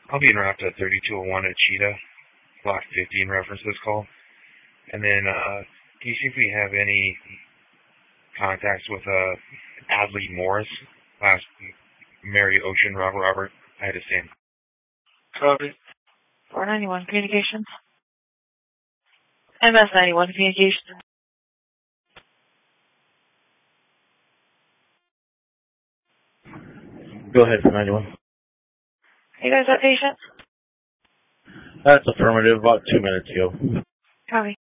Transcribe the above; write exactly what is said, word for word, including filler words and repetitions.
I'll be in route to thirty-two oh one at Cheetah, block fifty in reference to this call. And then, uh, can you see if we have any contacts with, uh, Adley Morris, last Mary Ocean, Robert Robert, I had a Sam. Copy. four ninety-one Communications. M S ninety-one Communications. Go ahead for ninety-one. You guys got patients? That's affirmative, about two minutes ago. Copy.